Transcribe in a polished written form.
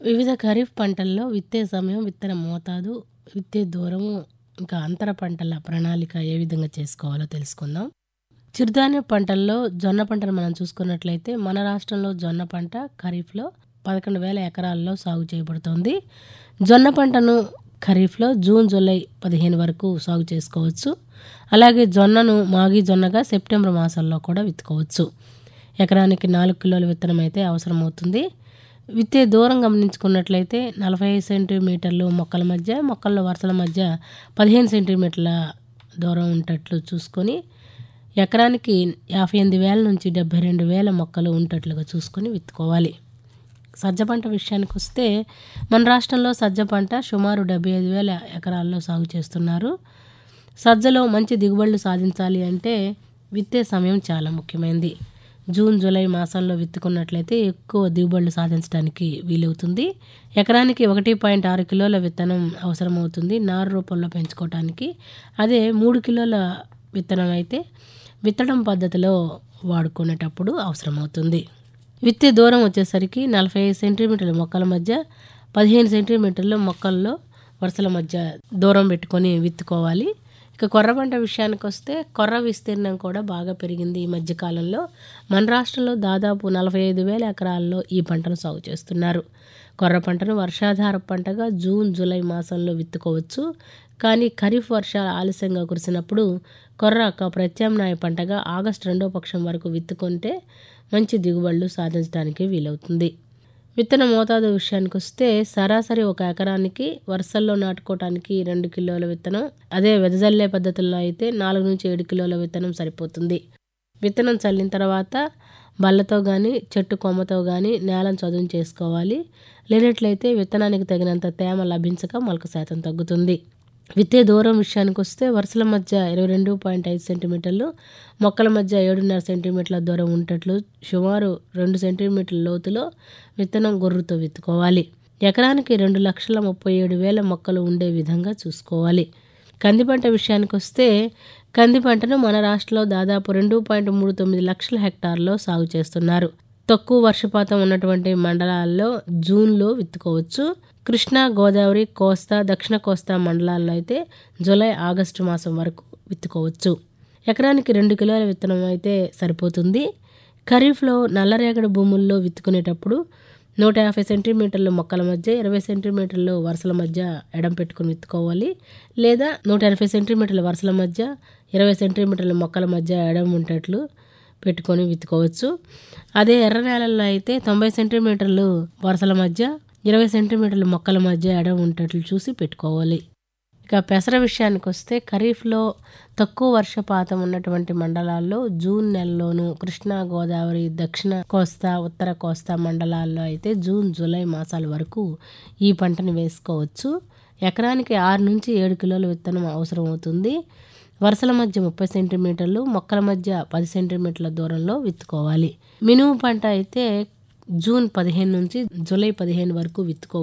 వివిధ ఖరీఫ్ పంటల్లో విత్తే సమయం, విత్తన మోతాదు, విత్తే దూరము, ఇంకా అంతర పంటల ప్రణాళిక ఏ విధంగా చేసుకోవాలో తెలుసుకుందాం. చిరుధాన్య పంటల్లో జొన్న పంటను మనం చూసుకున్నట్లయితే మన రాష్ట్రంలో జొన్న పంట ఖరీఫ్లో 11,000 ఎకరాల్లో సాగు చేయబడుతోంది. జొన్న పంటను ఖరీఫ్లో జూన్, జూలై 15 వరకు సాగు చేసుకోవచ్చు. అలాగే జొన్నను మాగి జొన్నగా సెప్టెంబర్ మాసంలో కూడా విత్తుకోవచ్చు. ఎకరానికి 4 కిలోల విత్తనం అయితే అవసరమవుతుంది. విత్తే దూరం గమనించుకున్నట్లయితే 45 సెంటీమీటర్లు మొక్కల మధ్య, మొక్కల వరుసల మధ్య 15 సెంటీమీటర్ల దూరం ఉండేట్లు చూసుకొని ఎకరానికి 58,000 నుంచి 72,000 మొక్కలు ఉండేట్లుగా చూసుకొని విత్తుకోవాలి. సజ్జ పంట విషయానికి వస్తే మన రాష్ట్రంలో సజ్జ పంట సుమారు 75,000 ఎకరాల్లో సాగు చేస్తున్నారు. సజ్జలో మంచి దిగుబడులు సాధించాలి అంటే విత్తే సమయం చాలా ముఖ్యమైనది. జూన్, జూలై మాసాల్లో విత్తుకున్నట్లయితే ఎక్కువ దిగుబడులు సాధించడానికి వీలవుతుంది. ఎకరానికి 1.6 కిలోల విత్తనం అవసరమవుతుంది నారు రూపంలో పెంచుకోవటానికి. అదే 3 కిలోల విత్తనం అయితే విత్తడం పద్ధతిలో వాడుకునేటప్పుడు అవసరమవుతుంది. విత్తే దూరం వచ్చేసరికి 45 సెంటీమీటర్ల మొక్కల మధ్య, 15 సెంటీమీటర్లు మొక్కల్లో వరుసల మధ్య దూరం పెట్టుకొని విత్తుకోవాలి. ఇక కొర్ర పంట విషయానికి వస్తే కొర్ర విస్తీర్ణం కూడా బాగా పెరిగింది ఈ మధ్యకాలంలో. మన రాష్ట్రంలో దాదాపు 45,000 ఎకరాల్లో ఈ పంటను సాగు చేస్తున్నారు. కొర్ర పంటను వర్షాధార పంటగా జూన్, జూలై మాసంలో విత్తుకోవచ్చు. కానీ ఖరీఫ్ వర్షాలు ఆలస్యంగా కురిసినప్పుడు కొర్ర ఒక ప్రత్యామ్నాయ పంటగా ఆగస్టు 2వ పక్షం వరకు విత్తుకుంటే మంచి దిగుబడులు సాధించడానికి వీలవుతుంది. విత్తన మోతాదు విషయానికి వస్తే సరాసరి ఒక ఎకరానికి వరుసల్లో నాటుకోవటానికి 2 కిలోల విత్తనం, అదే వెదజల్లే పద్ధతుల్లో అయితే 4 నుంచి 7 కిలోల విత్తనం సరిపోతుంది. విత్తనం చల్లిన తర్వాత బల్లతో కానీ చెట్టు కొమ్మతో కానీ నేలను చదును చేసుకోవాలి. లేనట్లయితే విత్తనానికి తగినంత తేమ లభించక మొలక శాతం తగ్గుతుంది. విత్తే దూరం విషయానికి వస్తే వరుసల మధ్య 22.5 సెంటీమీటర్లు, మొక్కల మధ్య 7.5 సెంటీమీటర్ల దూరం ఉండేట్లు సుమారు 2 సెంటీమీటర్ల లోతులో విత్తనం గొర్రుతో విత్తుకోవాలి. ఎకరానికి 2,37,000 మొక్కలు ఉండే విధంగా చూసుకోవాలి. కంది పంట విషయానికి వస్తే కంది పంటను మన రాష్ట్రంలో దాదాపు 2.39 లక్షల హెక్టార్లో సాగు చేస్తున్నారు. తక్కువ వర్షపాతం ఉన్నటువంటి మండలాల్లో జూన్లో విత్తుకోవచ్చు. కృష్ణా, గోదావరి, కోస్తా, దక్షిణ కోస్తా మండలాల్లో అయితే జూలై, ఆగస్టు మాసం వరకు విత్తుకోవచ్చు. ఎకరానికి 2 కిలోల విత్తనం అయితే సరిపోతుంది. ఖరీఫ్లో నల్లరేగడి భూముల్లో విత్తుకునేటప్పుడు 150 సెంటీమీటర్లు మొక్కల మధ్య, 20 సెంటీమీటర్లు వరుసల మధ్య ఎడం పెట్టుకుని విత్తుకోవాలి. లేదా 180 సెంటీమీటర్ల వరుసల మధ్య, 20 సెంటీమీటర్ల మొక్కల మధ్య ఎడం ఉండేట్లు పెట్టుకొని విత్తుకోవచ్చు. అదే ఎర్ర నేలల్లో అయితే 90 సెంటీమీటర్లు వరుసల మధ్య, 20 సెంటీమీటర్ల మొక్కల మధ్య ఎడం ఉండేట్లు చూసి పెట్టుకోవాలి. ఇక పెసర విషయానికి వస్తే ఖరీఫ్లో తక్కువ వర్షపాతం ఉన్నటువంటి మండలాల్లో జూన్ నెలలోను, కృష్ణా, గోదావరి, దక్షిణ కోస్తా, ఉత్తర కోస్తా మండలాల్లో అయితే జూన్, జూలై మాసాల వరకు ఈ పంటను వేసుకోవచ్చు. ఎకరానికి 6 నుంచి 7 కిలోల విత్తనం అవసరం అవుతుంది. వరుసల మధ్య 30 సెంటీమీటర్లు, మొక్కల మధ్య 10 సెంటీమీటర్ల దూరంలో విత్తుకోవాలి. మినుము పంట అయితే జూన్ 15 నుంచి జూలై 15 వరకు విత్తుకోవాలి.